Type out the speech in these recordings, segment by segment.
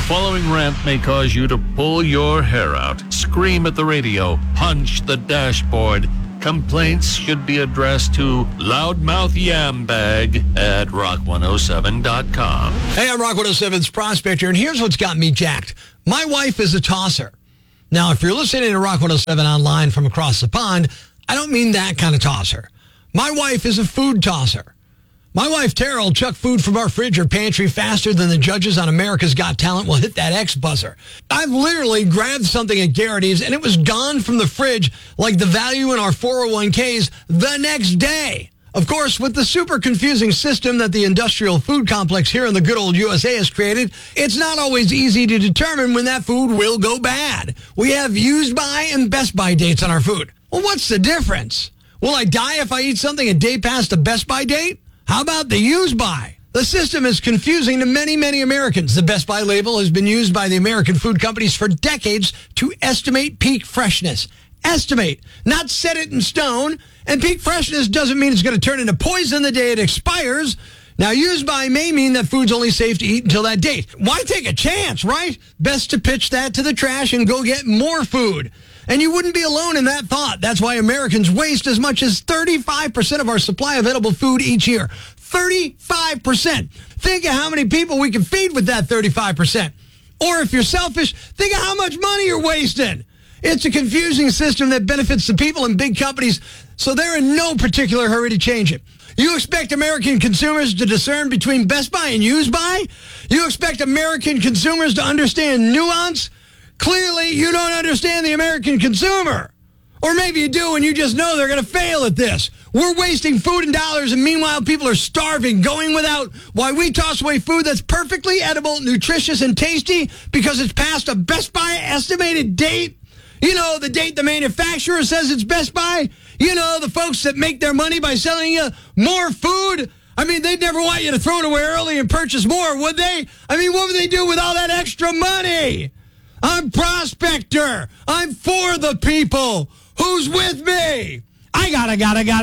following rant may cause you to pull your hair out, scream at the radio, punch the dashboard. Complaints should be addressed to Loudmouth Yambag at rock107.com. Hey, I'm Rock 107's Prospector, and here's what's got me jacked. My wife is a tosser. Now, if you're listening to Rock 107 online from across the pond, I don't mean that kind of tosser. My wife is a food tosser. My wife, Tara, will chuck food from our fridge or pantry faster than the judges on America's Got Talent will hit that X buzzer. I've literally grabbed something at Garrity's and it was gone from the fridge like the value in our 401ks the next day. Of course, with the super confusing system that the industrial food complex here in the good old USA has created, it's not always easy to determine when that food will go bad. We have used by and best by dates on our food. Well, what's the difference? Will I die if I eat something a day past the best by date? How about the use by? The system is confusing to many, many Americans. The Best By label has been used by the American food companies for decades to estimate peak freshness. Estimate, not set it in stone. And peak freshness doesn't mean it's going to turn into poison the day it expires. Now, use by may mean that food's only safe to eat until that date. Why take a chance, right? Best to pitch that to the trash and go get more food. And you wouldn't be alone in that thought. That's why Americans waste as much as 35% of our supply of edible food each year. 35%. Think of how many people we can feed with that 35%. Or if you're selfish, think of how much money you're wasting. It's a confusing system that benefits the people and big companies, so they're in no particular hurry to change it. You expect American consumers to discern between Best By and Use By? You expect American consumers to understand nuance? Clearly, you don't understand the American consumer. Or maybe you do and you just know they're going to fail at this. We're wasting food and dollars, and meanwhile people are starving, going without, while we toss away food that's perfectly edible, nutritious, and tasty because it's past a Best By estimated date. You know, the date the manufacturer says it's Best By. You know, the folks that make their money by selling you more food. I mean, they'd never want you to throw it away early and purchase more, would they? I mean, what would they do with all that extra money? I'm Prospector. I'm for the people. Who's with me? I gotta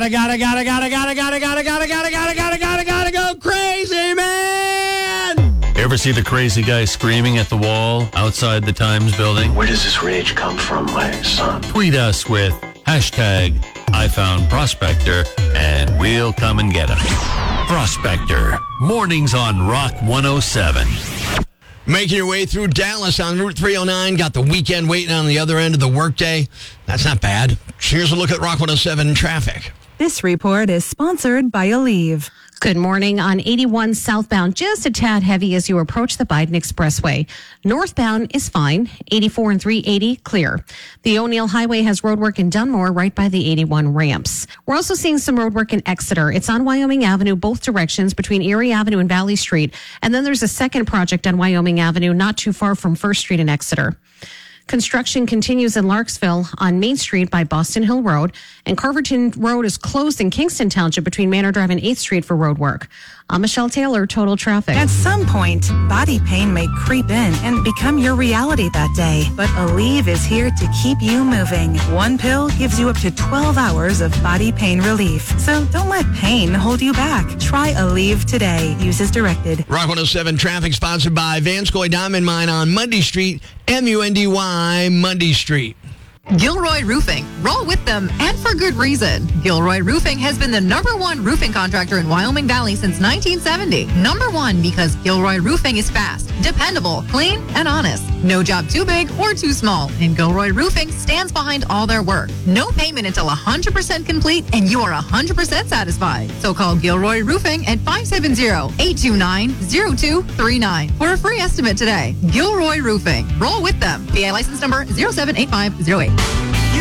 go crazy, man! Ever see the crazy guy screaming at the wall outside the Times building? Where does this rage come from, my son? Tweet us with hashtag I found Prospector and we'll come and get him. Prospector, mornings on Rock 107. Making your way through Dallas on Route 309. Got the weekend waiting on the other end of the workday. That's not bad. Here's a look at Rock 107 traffic. This report is sponsored by Aleve. Good morning. On 81 southbound, just a tad heavy as you approach the Biden Expressway. Northbound is fine. 84 and 380 clear. The O'Neill Highway has roadwork in Dunmore right by the 81 ramps. We're also seeing some roadwork in Exeter. It's on Wyoming Avenue, both directions between Erie Avenue and Valley Street. And then there's a second project on Wyoming Avenue, not too far from First Street in Exeter. Construction continues in Larksville on Main Street by Boston Hill Road, and Carverton Road is closed in Kingston Township between Manor Drive and 8th Street for road work. I'm Michelle Taylor, Total Traffic. At some point, body pain may creep in and become your reality that day. But Aleve is here to keep you moving. One pill gives you up to 12 hours of body pain relief. So don't let pain hold you back. Try Aleve today. Use as directed. Rock 107 traffic sponsored by Vanscoy Diamond Mine on Mundy Street, MUNDY Mundy Street. Gilroy Roofing. Roll with them, and for good reason. Gilroy Roofing has been the #1 roofing contractor in Wyoming Valley since 1970. #1 because Gilroy Roofing is fast, dependable, clean, and honest. No job too big or too small, and Gilroy Roofing stands behind all their work. No payment until 100% complete, and you are 100% satisfied. So call Gilroy Roofing at 570-829-0239 for a free estimate today. Gilroy Roofing. Roll with them. PA license number 078508.